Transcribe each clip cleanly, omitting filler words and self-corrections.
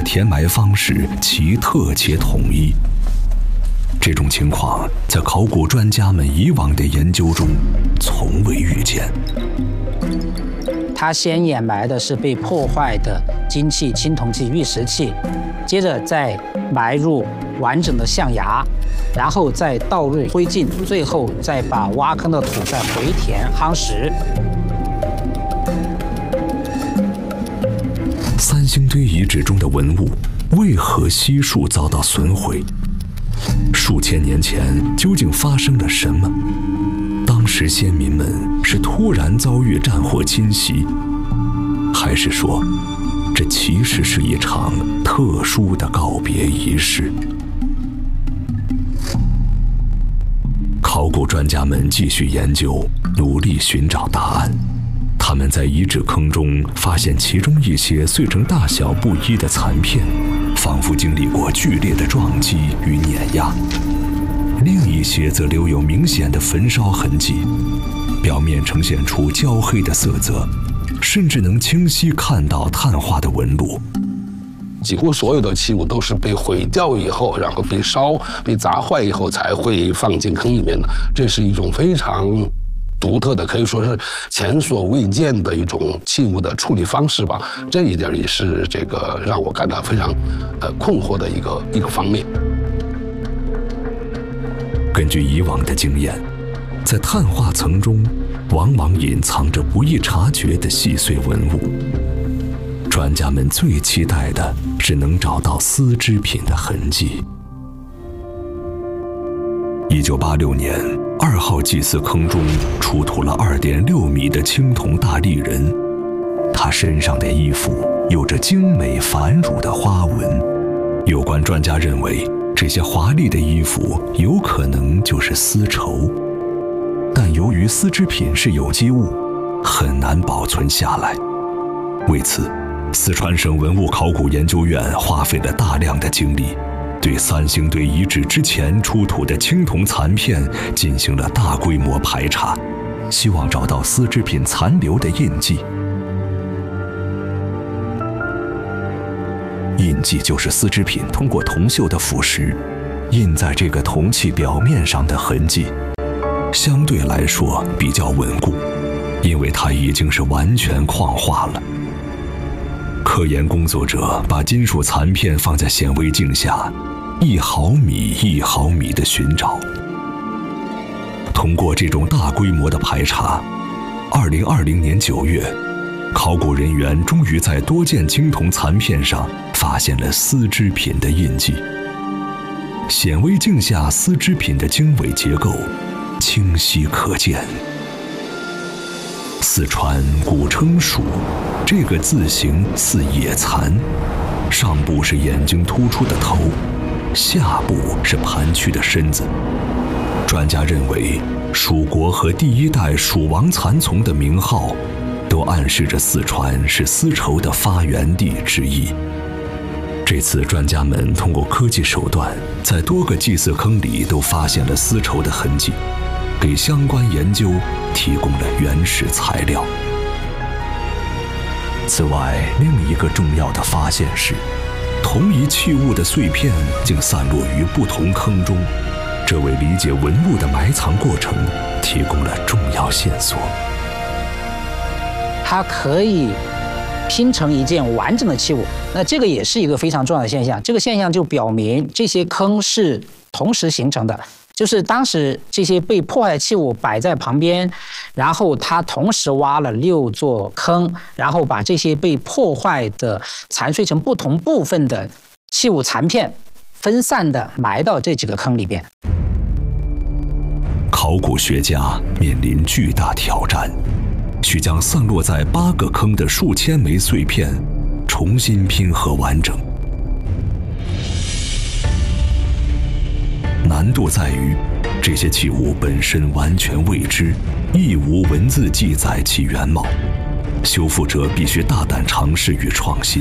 填埋方式奇特且统一。这种情况在考古专家们以往的研究中从未遇见。 它先掩埋的是被破坏的金器、青铜器、玉石器，接着再埋入完整的象牙，然后再倒入灰烬，最后再把挖坑的土再回填夯实。 三星堆遗址中的文物为何悉数遭到损毁？数千年前究竟发生了什么？当时先民们是突然遭遇战火侵袭，还是说，这其实是一场特殊的告别仪式？考古专家们继续研究，努力寻找答案。他们在遗址坑中发现其中一些碎成大小不一的残片，仿佛经历过剧烈的撞击与碾压；另一些则留有明显的焚烧痕迹，表面呈现出焦黑的色泽，甚至能清晰看到碳化的纹路。 几乎所有的器物都是被毁掉以后，然后被烧、被砸坏以后才会放进坑里面的。这是一种非常独特的，可以说是前所未见的一种器物的处理方式吧。这一点也是这个让我感到非常困惑的一个方面。 根据以往的经验，在碳化层中往往隐藏着不易察觉的细碎纹物。专家们最期待的是能找到丝织品的痕迹。1986年，2号祭祀坑中出土了2.6米的青铜大立人，他身上的衣服有着精美繁缛的花纹。有关专家认为，这些华丽的衣服有可能就是丝绸，但由于丝织品是有机物，很难保存下来。为此，四川省文物考古研究院花费了大量的精力，对三星堆遗址之前出土的青铜残片进行了大规模排查，希望找到丝织品残留的印记。印记就是丝织品通过铜锈的腐蚀印在这个铜器表面上的痕迹，相对来说比较稳固，因为它已经是完全矿化了。科研工作者把金属残片放在显微镜下，1毫米1毫米地寻找。通过这种大规模的排查，2020年9月，考古人员终于在多件青铜残片上发现了丝织品的印记。显微镜下丝织品的经纬结构清晰可见。四川古称蜀，这个字形似野蚕，上部是眼睛突出的头，下部是盘曲的身子。专家认为，蜀国和第1代蜀王蚕丛的名号都暗示着四川是丝绸的发源地之一。这次专家们通过科技手段，在多个祭祀坑里都发现了丝绸的痕迹，给相关研究提供了原始材料。此外，另一个重要的发现是，同一器物的碎片竟散落于不同坑中，这为理解文物的埋藏过程提供了重要线索。 它可以拼成一件完整的器物，那这个也是一个非常重要的现象。这个现象就表明这些坑是同时形成的，就是当时这些被破坏的器物摆在旁边，然后他同时挖了6座坑，然后把这些被破坏的残碎成不同部分的器物残片分散的埋到这几个坑里边。 考古学家面临巨大挑战，需将散落在8个坑的数千枚碎片重新拼合完整。难度在于，这些器物本身完全未知，亦无文字记载其原貌，修复者必须大胆尝试与创新。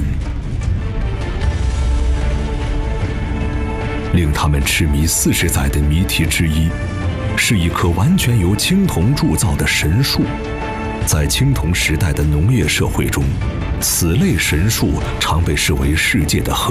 令他们痴迷40载的谜题之一，是一棵完全由青铜铸造的神树。在青铜时代的农业社会中，此类神树常被视为世界的核